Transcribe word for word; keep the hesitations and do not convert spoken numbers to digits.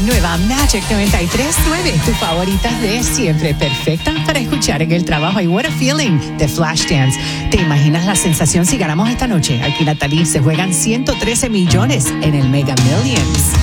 nueva Magic noventa y tres punto nueve, tu favorita de siempre, perfecta para escuchar en el trabajo. Y What a Feeling de Flashdance. ¿Te imaginas la sensación si ganamos esta noche? Aquí, Natalie, se juegan ciento trece millones en el Mega Millions.